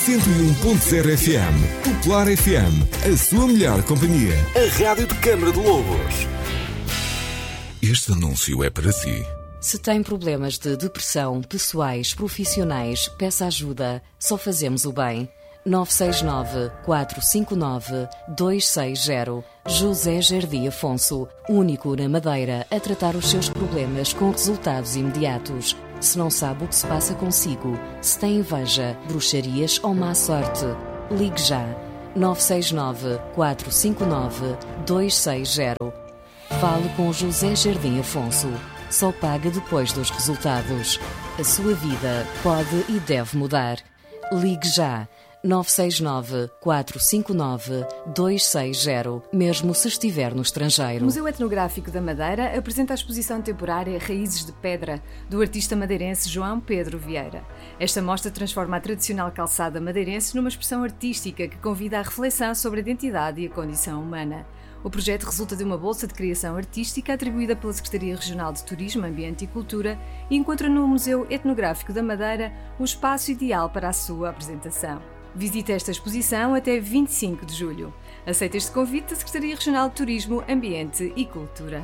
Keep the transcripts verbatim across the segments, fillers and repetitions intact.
cento e um ponto zero F M. Popular F M, a sua melhor companhia. A rádio de Câmara de Lobos. Este anúncio é para si. Se tem problemas de depressão, pessoais, profissionais, peça ajuda. Só fazemos o bem. nove seis nove, quatro cinco nove, dois seis zero. José Jardim Afonso, único na Madeira a tratar os seus problemas com resultados imediatos. Se não sabe o que se passa consigo, se tem inveja, bruxarias ou má sorte, ligue já. nove seis nove, quatro cinco nove, dois seis zero. Fale com José Jardim Afonso. Só paga depois dos resultados. A sua vida pode e deve mudar. Ligue já. nove seis nove, quatro cinco nove, dois seis zero, mesmo se estiver no estrangeiro. O Museu Etnográfico da Madeira apresenta a exposição temporária Raízes de Pedra, do artista madeirense João Pedro Vieira. Esta mostra transforma a tradicional calçada madeirense numa expressão artística que convida à reflexão sobre a identidade e a condição humana. O projeto resulta de uma bolsa de criação artística atribuída pela Secretaria Regional de Turismo, Ambiente e Cultura e encontra no Museu Etnográfico da Madeira o espaço ideal para a sua apresentação. Visite esta exposição até vinte e cinco de julho. Aceita este convite da Secretaria Regional de Turismo, Ambiente e Cultura.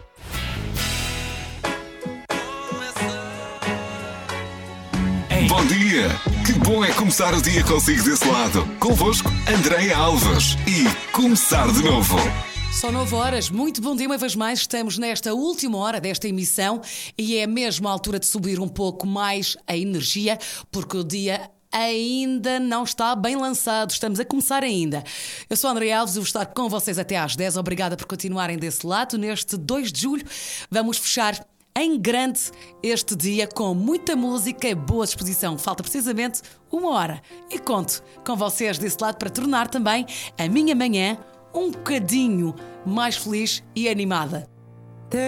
Bom dia! Que bom é começar o dia consigo desse lado. Convosco, Andréia Alves. E começar de novo. São nove horas, muito bom dia uma vez mais. Estamos nesta última hora desta emissão e é mesmo a altura de subir um pouco mais a energia, porque o dia ainda não está bem lançado, estamos a começar ainda. Eu sou a Andréia Alves e vou estar com vocês até às dez. Obrigada por continuarem desse lado. Neste dois de julho vamos fechar em grande este dia com muita música e boa disposição. Falta precisamente uma hora e conto com vocês desse lado para tornar também a minha manhã um bocadinho mais feliz e animada.